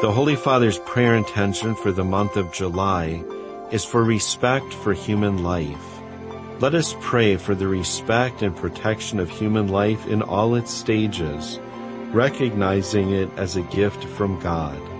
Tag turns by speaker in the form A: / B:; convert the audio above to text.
A: The Holy Father's prayer intention for the month of July is for respect for human life. Let us pray for the respect and protection of human life in all its stages, recognizing it as a gift from God.